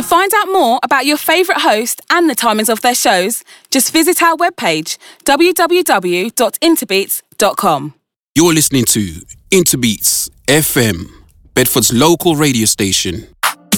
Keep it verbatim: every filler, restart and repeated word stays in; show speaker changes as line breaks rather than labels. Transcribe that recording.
find out more about your favourite host and the timings of their shows, just visit our webpage, w w w dot interbeats dot com.
You're listening to Interbeats F M, Bedford's local radio station.